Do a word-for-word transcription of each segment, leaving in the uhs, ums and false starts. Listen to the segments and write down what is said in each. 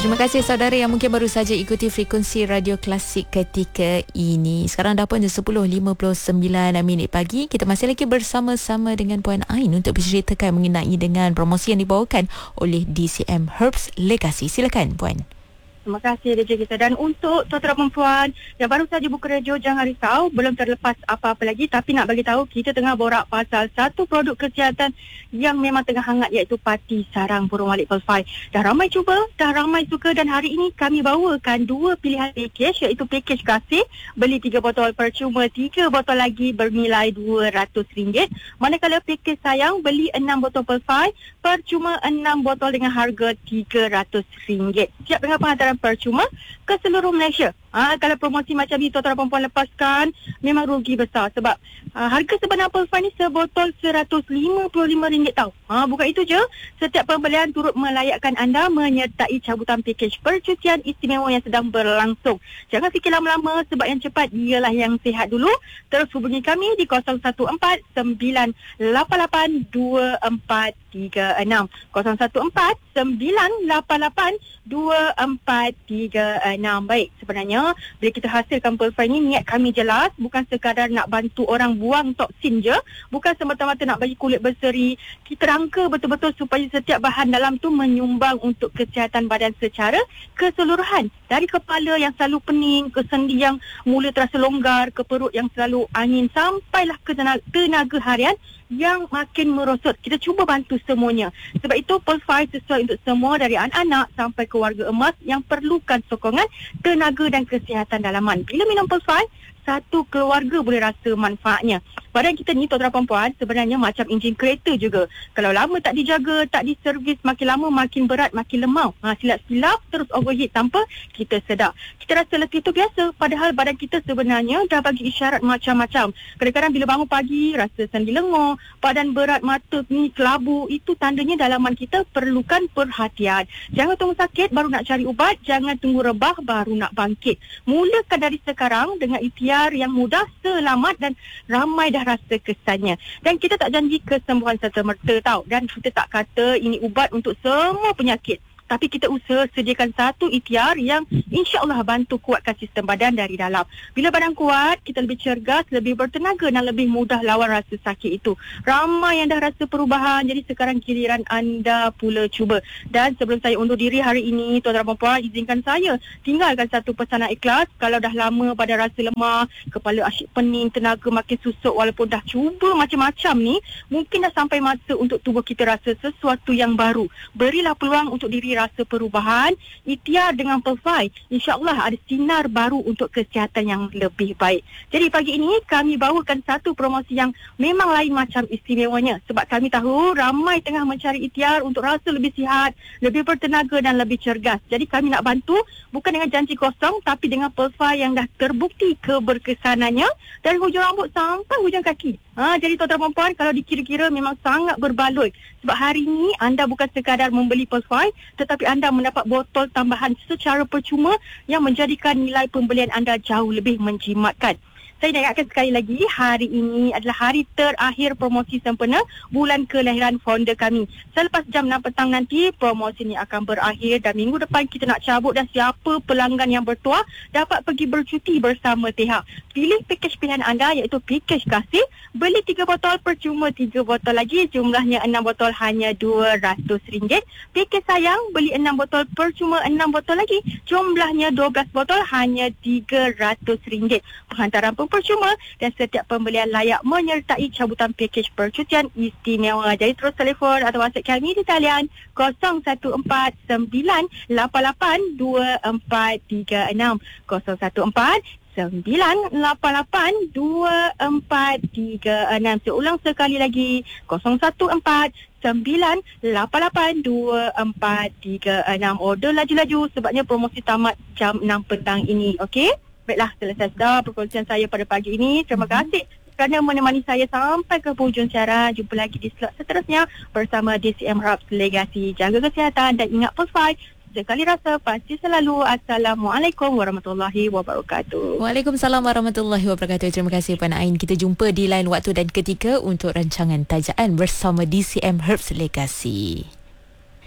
Terima kasih saudara yang mungkin baru saja ikuti frekuensi radio klasik ketika ini. Sekarang dah pun sepuluh lima puluh sembilan minit pagi. Kita masih lagi bersama-sama dengan Puan Ain untuk berceritakan mengenai dengan promosi yang dibawakan oleh D C M Herbs Legacy. Silakan Puan. Terima kasih D J kita. Dan untuk tuan-tuan perempuan yang baru saja buka radio, jangan risau, belum terlepas apa-apa lagi. Tapi nak bagi tahu, kita tengah borak pasal satu produk kesihatan yang memang tengah hangat, iaitu Pati Sarang Burung Walet Pearl five. Dah ramai cuba, dah ramai suka, dan hari ini kami bawakan dua pilihan package, iaitu package kasih, beli tiga botol percuma tiga botol lagi bernilai dua ratus ringgit. Manakala package sayang, beli enam botol Pearl five, percuma enam botol dengan harga tiga ratus ringgit. Siap dengan penghantaran percuma ke seluruh Malaysia. Ha, kalau promosi macam ni tuan-tuan perempuan lepaskan, memang rugi besar sebab ha, harga sebenar Pearl five ni sebotol seratus lima puluh lima ringgit tau. Ha, bukan itu je, setiap pembelian turut melayakkan anda menyertai cabutan pakej percutian istimewa yang sedang berlangsung. Jangan fikir lama-lama sebab yang cepat ialah yang sihat dulu. Terus hubungi kami di kosong satu empat sembilan lapan lapan dua empat tiga enam kosong satu empat sembilan lapan lapan dua empat tiga enam. Baik, sebenarnya bila kita hasilkan Pearl five ni, niat kami jelas, bukan sekadar nak bantu orang buang toksin je, bukan semata-mata nak bagi kulit berseri. Kita rangka betul-betul supaya setiap bahan dalam tu menyumbang untuk kesihatan badan secara keseluruhan. Dari kepala yang selalu pening, ke sendi yang mula terasa longgar, ke perut yang selalu angin, sampailah ke tenaga harian yang makin merosot. Kita cuba bantu semuanya. Sebab itu Pearl five sesuai untuk semua, dari anak-anak sampai keluarga emas yang perlukan sokongan, tenaga dan kesihatan dalaman. Bila minum Pearl five, satu keluarga boleh rasa manfaatnya. Badan kita ni tuan-tuan perempuan sebenarnya macam enjin kereta juga. Kalau lama tak dijaga, tak diservis, makin lama makin berat, makin lemau. Ha, silap-silap terus overheat tanpa kita sedar. Kita rasa letih tu biasa, padahal badan kita sebenarnya dah bagi isyarat macam-macam. Kadang-kadang bila bangun pagi rasa sendi lengur, badan berat, mata ni kelabu, itu tandanya dalaman kita perlukan perhatian. Jangan tunggu sakit baru nak cari ubat, jangan tunggu rebah baru nak bangkit. Mulakan dari sekarang dengan ikhtiar yang mudah, selamat dan ramai dah rasa kesannya. Dan kita tak janji kesembuhan serta-merta tau. Dan kita tak kata ini ubat untuk semua penyakit. Tapi kita usaha sediakan satu ikhtiar yang insya-Allah bantu kuatkan sistem badan dari dalam. Bila badan kuat, kita lebih cergas, lebih bertenaga dan lebih mudah lawan rasa sakit itu. Ramai yang dah rasa perubahan, jadi sekarang giliran anda pula cuba. Dan sebelum saya undur diri hari ini, tuan-tuan dan puan, izinkan saya tinggalkan satu pesanan ikhlas. Kalau dah lama badan rasa lemah, kepala asyik pening, tenaga makin susuk walaupun dah cuba macam-macam ni, mungkin dah sampai masa untuk tubuh kita rasa sesuatu yang baru. Berilah peluang untuk diri rasa perubahan, ikhtiar dengan Pearl five. InsyaAllah ada sinar baru untuk kesihatan yang lebih baik. Jadi pagi ini kami bawakan satu promosi yang memang lain macam istimewanya. Sebab kami tahu ramai tengah mencari ikhtiar untuk rasa lebih sihat, lebih bertenaga dan lebih cergas. Jadi kami nak bantu bukan dengan janji kosong, tapi dengan Pearl five yang dah terbukti keberkesanannya dari hujung rambut sampai hujung kaki. Ha, jadi tuan-tuan perempuan, kalau dikira-kira memang sangat berbaloi. Sebab hari ini anda bukan sekadar membeli Pearl five, tetapi anda mendapat botol tambahan secara percuma yang menjadikan nilai pembelian anda jauh lebih menjimatkan. Saya nak ingatkan sekali lagi, hari ini adalah hari terakhir promosi sempena bulan kelahiran founder kami. Selepas jam enam petang nanti, promosi ini akan berakhir dan minggu depan kita nak cabut, dan siapa pelanggan yang bertuah dapat pergi bercuti bersama T H. Pilih pakej pilihan anda, iaitu pakej kasih. Beli tiga botol percuma tiga botol lagi, jumlahnya enam botol hanya dua ratus ringgit. Pakej sayang, beli enam botol percuma enam botol lagi, jumlahnya dua belas botol hanya tiga ratus ringgit. Penghantaran pun percuma dan setiap pembelian layak menyertai cabutan pakej percutian istimewa. Jadi terus telefon atau WhatsApp kami di talian kosong satu empat sembilan lapan lapan dua empat tiga enam kosong satu empat sembilan lapan lapan dua empat tiga enam. Saya ulang sekali lagi, kosong satu empat sembilan lapan lapan dua empat tiga enam. Order laju-laju sebabnya promosi tamat jam enam petang ini. Okey? Baiklah, selesai dah perkongsian saya pada pagi ini. Terima kasih kerana menemani saya sampai ke hujung siaran. Jumpa lagi di slot seterusnya bersama D C M Herbs Legacy. Jaga kesihatan dan ingat Pearl five. Sekali rasa pasti selalu. Assalamualaikum warahmatullahi wabarakatuh. Waalaikumsalam warahmatullahi wabarakatuh. Terima kasih Puan Ain. Kita jumpa di lain waktu dan ketika untuk rancangan tajaan bersama D C M Herbs Legacy.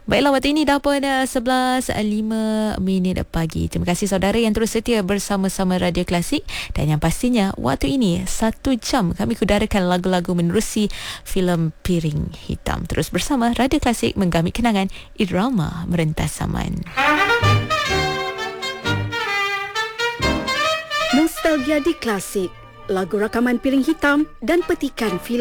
Baiklah, waktu ini dah pun uh, sebelas lima minit pagi. Terima kasih saudara yang terus setia bersama-sama Radio Klasik. Dan yang pastinya, waktu ini satu jam kami kudarakan lagu-lagu menerusi filem Piring Hitam. Terus bersama Radio Klasik menggamit kenangan irama merentas zaman. Nostalgia di Klasik. Lagu rakaman Piring Hitam dan petikan filem